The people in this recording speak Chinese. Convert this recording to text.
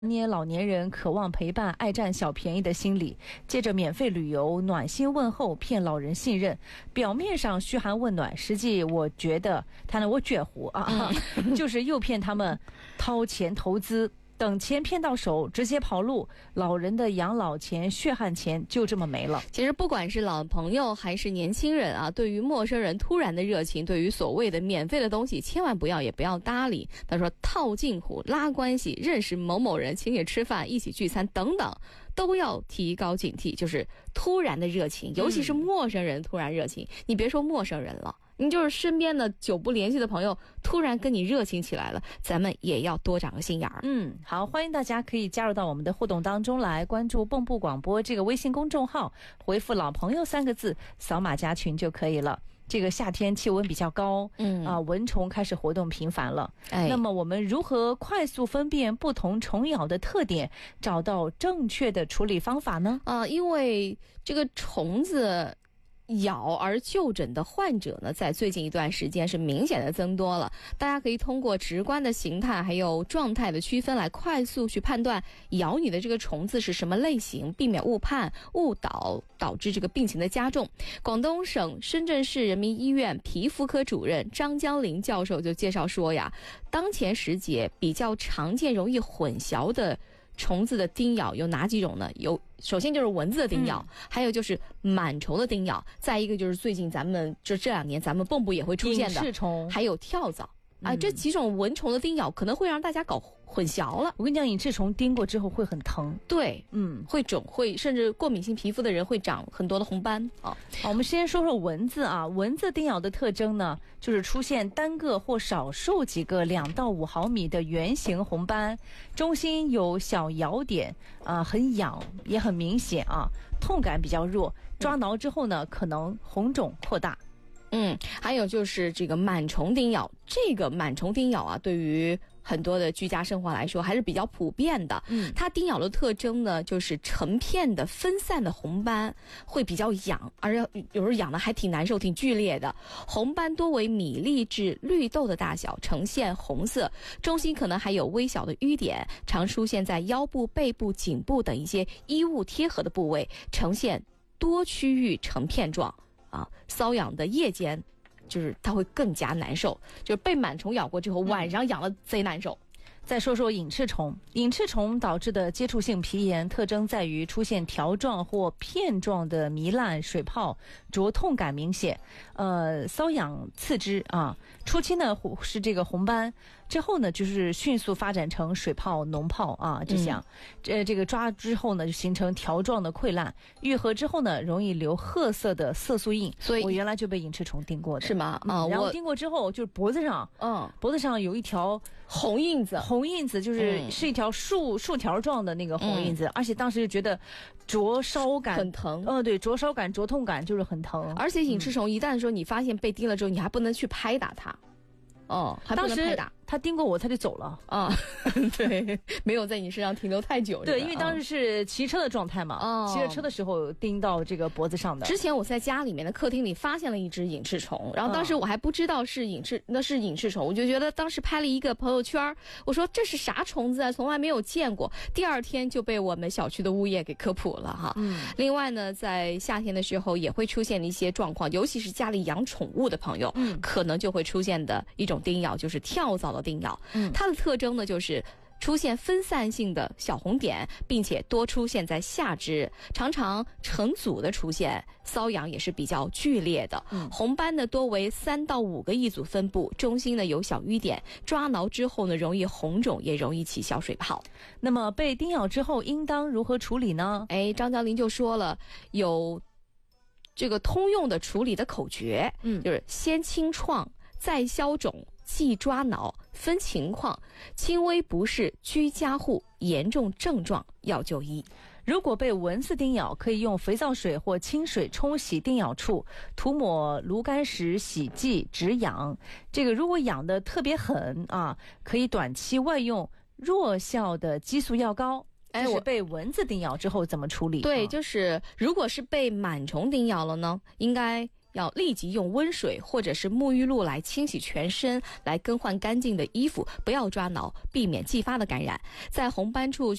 捏老年人渴望陪伴、爱占小便宜的心理，借着免费旅游、暖心问候骗老人信任，表面上嘘寒问暖，实际我觉得他呢，我卷乎啊，就是诱骗他们掏钱投资。等钱骗到手，直接跑路，老人的养老钱、血汗钱就这么没了。 其实不管是老朋友还是年轻人啊，对于陌生人突然的热情，对于所谓的免费的东西，千万也不要搭理。他说套近乎、拉关系、认识某某人，请你吃饭、一起聚餐等等，都要提高警惕。就是突然的热情，尤其是陌生人突然热情，你别说陌生人了，你就是身边的久不联系的朋友突然跟你热情起来了，咱们也要多长个心眼儿。 好，欢迎大家可以加入到我们的互动当中来，关注蚌埠广播这个微信公众号，回复老朋友3个字，扫码加群就可以了。这个夏天气温比较高，蚊虫开始活动频繁了。那么我们如何快速分辨不同虫咬的特点，找到正确的处理方法呢？ 因为这个虫子咬而就诊的患者呢，在最近一段时间是明显的增多了。大家可以通过直观的形态还有状态的区分来快速去判断咬你的这个虫子是什么类型，避免误判误导，导致这个病情的加重。广东省深圳市人民医院皮肤科主任张江林教授就介绍说呀，当前时节比较常见容易混淆的虫子的叮咬有哪几种呢？首先就是蚊子的叮咬，还有就是螨虫的叮咬，再一个就是最近咱们这2年咱们蚌埠也会出现的隐翅虫， 还有跳蚤这几种蚊虫的叮咬可能会让大家搞混淆了。 我跟你讲，隐翅虫叮过之后会很疼， 对，会肿，会甚至过敏性皮肤的人会长很多的红斑好，我们先说说蚊子啊，蚊子叮咬的特征呢，就是出现单个或少数几个2到5毫米的圆形红斑，中心有小咬点很痒，也很明显痛感比较弱，抓挠之后呢，可能红肿扩大。 还有就是这个螨虫叮咬，这个螨虫叮咬对于很多的居家生活来说还是比较普遍的。它叮咬的特征呢，就是成片的分散的红斑，会比较痒，而且有时候痒的还挺难受、挺剧烈的。红斑多为米粒至绿豆的大小，呈现红色，中心可能还有微小的瘀点，常出现在腰部、背部、颈部等一些衣物贴合的部位，呈现多区域成片状。瘙痒的夜间，就是它会更加难受，就是被螨虫咬过之后，晚上痒的贼难受。 再说说隐翅虫，隐翅虫导致的接触性皮炎特征在于出现条状或片状的糜烂、水泡，灼痛感明显，瘙痒刺之初期呢是这个红斑，之后呢就是迅速发展成水泡、脓泡这样，这个抓之后呢就形成条状的溃烂，愈合之后呢容易留褐色的色素印。所以我原来就被隐翅虫叮过的， 是吗？ 然后叮过之后就是脖子上有一条红印子， 就是一条竖条状的那个红印子，而且当时就觉得灼烧感很疼。 对，灼烧感、灼痛感就是很疼。 而且隐翅虫一旦说你发现被叮了之后，你还不能去拍打它。还不能拍打。 他叮过我，他就走了对，没有在你身上停留太久。 对，因为当时是骑车的状态嘛，骑着车的时候叮到这个脖子上的。 之前我在家里面的客厅里发现了一只隐翅虫，然后当时我还不知道是那是隐翅虫，我就觉得当时拍了一个朋友圈，我说这是啥虫子啊，从来没有见过。第2天就被我们小区的物业给科普了哈。另外呢，在夏天的时候也会出现一些状况，尤其是家里养宠物的朋友，可能就会出现的一种叮咬，就是跳蚤的叮咬。它的特征呢，就是出现分散性的小红点，并且多出现在下肢，常常成组的出现，瘙痒也是比较剧烈的。红斑呢多为3到5个一组分布，中心呢有小瘀点，抓挠之后呢容易红肿，也容易起小水泡。 那么被叮咬之后应当如何处理呢？ 张江林就说了，有这个通用的处理的口诀，就是先清创，再消肿，忌抓挠，分情况，轻微不适居家户，严重症状要就医。 如果被蚊子叮咬，可以用肥皂水或清水冲洗叮咬处，涂抹炉甘石洗剂止痒。这个如果痒得特别狠可以短期外用弱效的激素药膏。就是被蚊子叮咬之后怎么处理？ 对，就是如果是被螨虫叮咬了呢，应该要立即用温水或者是沐浴露来清洗全身，来更换干净的衣服，不要抓挠，避免继发的感染。在红斑处